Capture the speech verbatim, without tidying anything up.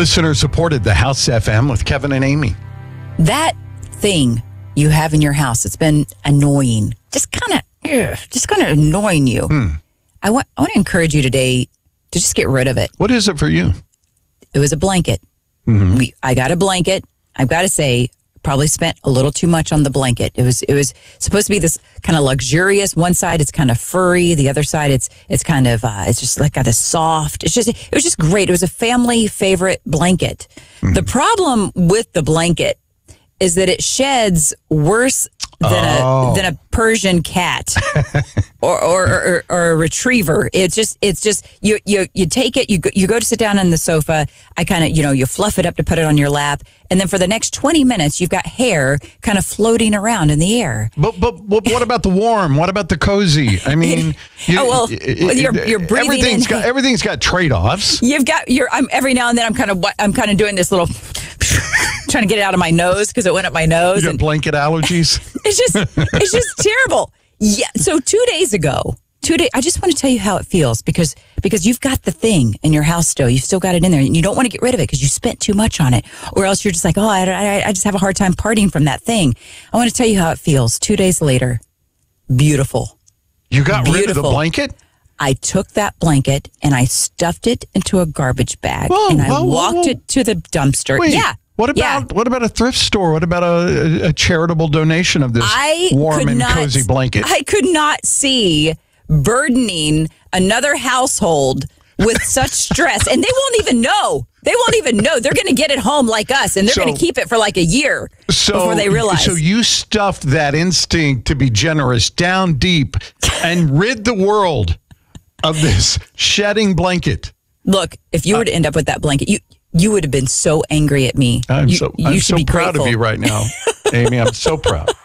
Listener supported the House F M with Kevin and Amy. That thing you have in your house, it's been annoying. Just kind of, just kind of annoying you. Hmm. I want, I want to encourage you today to just get rid of it. What is it for you? It was a blanket. Mm-hmm. We, I got a blanket. I've got to say, probably spent a little too much on the blanket. It was, it was supposed to be this kind of luxurious. One side it's kind of furry. The other side it's, it's kind of, uh, it's just like got a soft. It's just, it was just great. It was a family favorite blanket. Mm-hmm. The problem with the blanket is that it sheds worse than oh. a than a Persian cat or, or, or or a retriever. It's just it's just you you you take it, you go, you go to sit down on the sofa. I kind of you know you fluff it up to put it on your lap, and then for the next twenty minutes you've got hair kind of floating around in the air. But but, but what about the warm? What about the cozy? I mean, you, oh well, it, you're you're breathing everything's in. got everything's got trade offs. You've got you're I'm every now and then I'm kind of I'm kind of doing this little. Trying to get it out of my nose because it went up my nose. You got and blanket allergies? It's just, it's just terrible. Yeah. So two days ago, two days, I just want to tell you how it feels because because you've got the thing in your house still. You've still got it in there, and you don't want to get rid of it because you spent too much on it, or else you're just like, oh, I, I, I just have a hard time parting from that thing. I want to tell you how it feels. Two days later, beautiful. You got beautiful. rid of the blanket? I took that blanket and I stuffed it into a garbage bag, whoa, and I whoa, walked whoa, whoa. it to the dumpster. Wait. Yeah. What about yeah. what about a thrift store? What about a, a charitable donation of this I warm and not, cozy blanket? I could not see burdening another household with such stress, and they won't even know. They won't even know. They're going to get it home like us, and they're so, going to keep it for like a year so, before they realize. So you stuffed that instinct to be generous down deep and rid the world of this shedding blanket. Look, if you were to end up with that blanket, you you would have been so angry at me. I'm you, so you I'm should so be proud grateful. of you right now, Amy. I'm so proud.